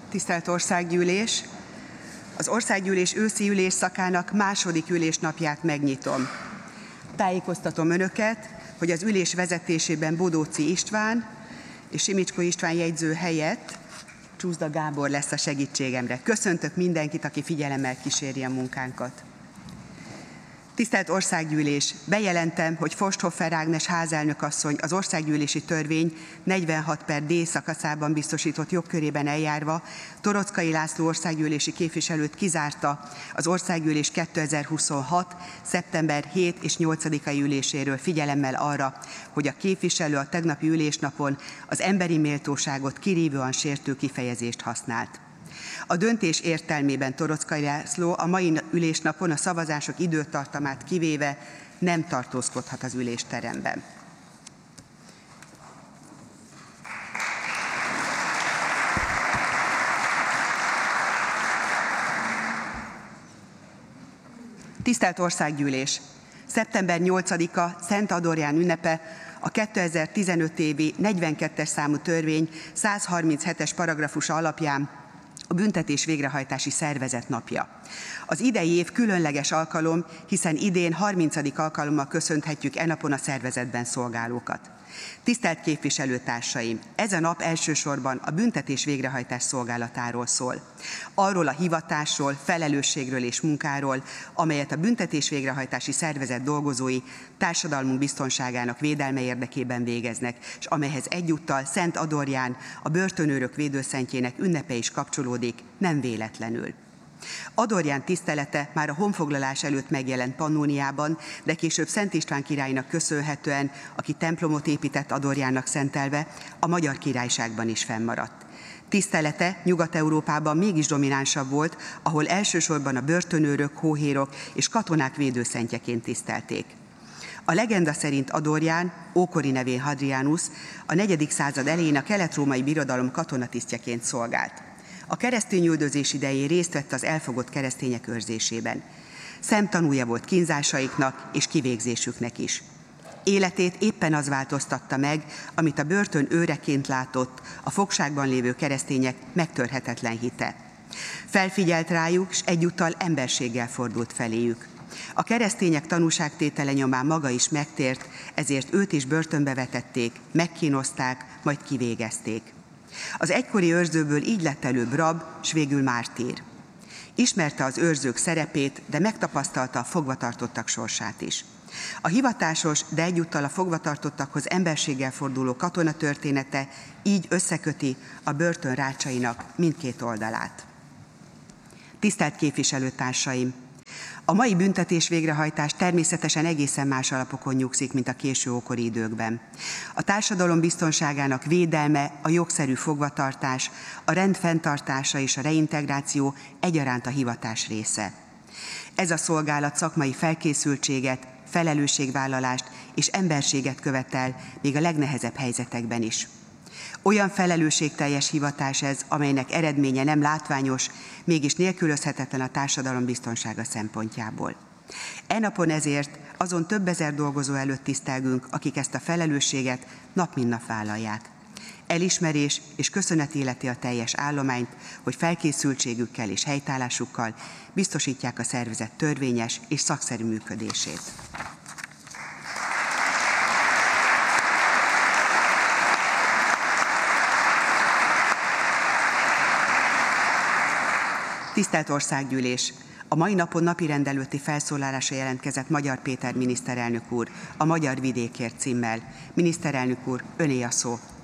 Tisztelt Országgyűlés! Az Országgyűlés őszi ülésszakának második ülésnapját megnyitom. Tájékoztatom Önöket, hogy az ülés vezetésében Bodóczy István és Simicskó István jegyző helyett Csúszda Gábor lesz a segítségemre. Köszöntök mindenkit, aki figyelemmel kíséri a munkánkat. Tisztelt Országgyűlés! Bejelentem, hogy Forsthoffer Ágnes házelnökasszony az Országgyűlési Törvény 46/D szakaszában biztosított jogkörében eljárva Toroczkai László országgyűlési képviselőt kizárta az Országgyűlés 2026. szeptember 7 és 8-ai üléséről figyelemmel arra, hogy a képviselő a tegnapi ülésnapon az emberi méltóságot kirívóan sértő kifejezést használt. A döntés értelmében Toroczkai László a mai ülésnapon a szavazások időtartamát kivéve nem tartózkodhat az ülésteremben. Tisztelt Országgyűlés! Szeptember 8-a Szent Adorján ünnepe, a 2015 évi 42-es számú törvény 137-es paragrafusa alapján a büntetés végrehajtási szervezet napja. Az idei év különleges alkalom, hiszen idén 30. alkalommal köszönhetjük e napon a szervezetben szolgálókat. Tisztelt képviselőtársaim! Ez a nap elsősorban a büntetés végrehajtás szolgálatáról szól. Arról a hivatásról, felelősségről és munkáról, amelyet a büntetés végrehajtási szervezet dolgozói társadalmunk biztonságának védelme érdekében végeznek, és amelyhez egyúttal Szent Adorján, a börtönőrök védőszentjének ünnepe is kapcsolódik, nem véletlenül. Adorján tisztelete már a honfoglalás előtt megjelent Pannóniában, de később Szent István királynak köszönhetően, aki templomot épített Adorjánnak szentelve, a Magyar Királyságban is fennmaradt. Tisztelete Nyugat-Európában mégis dominánsabb volt, ahol elsősorban a börtönőrök, hóhérok és katonák védőszentjeként tisztelték. A legenda szerint Adorján, ókori nevén Hadrianus, a 4. század elején a kelet-római birodalom katonatisztjeként szolgált. A keresztényüldözés idején részt vett az elfogott keresztények őrzésében. Szemtanúja volt kínzásaiknak és kivégzésüknek is. Életét éppen az változtatta meg, amit a börtön őreként látott a fogságban lévő keresztények megtörhetetlen hite. Felfigyelt rájuk, és egyúttal emberséggel fordult feléjük. A keresztények tanúságtétele nyomán maga is megtért, ezért őt is börtönbe vetették, megkínozták, majd kivégezték. Az egykori őrzőből így lett előbb rab, s végül mártír. Ismerte az őrzők szerepét, de megtapasztalta a fogvatartottak sorsát is. A hivatásos, de egyúttal a fogvatartottakhoz emberséggel forduló katona története így összeköti a börtön rácsainak mindkét oldalát. Tisztelt képviselőtársaim! A mai büntetés végrehajtás természetesen egészen más alapokon nyugszik, mint a késő ókori időkben. A társadalom biztonságának védelme, a jogszerű fogvatartás, a rend fenntartása és a reintegráció egyaránt a hivatás része. Ez a szolgálat szakmai felkészültséget, felelősségvállalást és emberséget követel, még a legnehezebb helyzetekben is. Olyan felelősségteljes hivatás ez, amelynek eredménye nem látványos, mégis nélkülözhetetlen a társadalom biztonsága szempontjából. E napon ezért azon több ezer dolgozó előtt tisztelgünk, akik ezt a felelősséget nap mint nap vállalják. Elismerés és köszönet illeti a teljes állományt, hogy felkészültségükkel és helytállásukkal biztosítják a szervezet törvényes és szakszerű működését. Tisztelt Országgyűlés! A mai napon napirend előtti felszólalásra jelentkezett Magyar Péter miniszterelnök úr a Magyar vidékért címmel. Miniszterelnök úr, öné a szó.